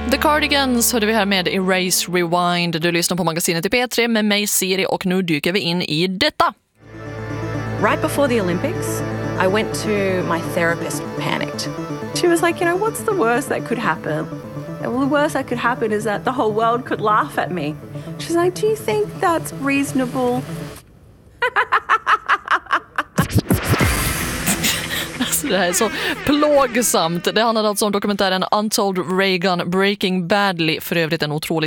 The Cardigans hörde vi här med Erase Rewind. Du lyssnar på magasinet i P3 med mig Siri och nu dyker vi in i detta. Right before the Olympics, I went to my therapist, panicked. She was like, what's the worst that could happen? Well, the worst that could happen is that the whole world could laugh at me. She's like, do you think that's reasonable? Det här är så plågsamt. Det handlar alltså om dokumentären Untold Reagan Breaking Badly. För övrigt en otroligt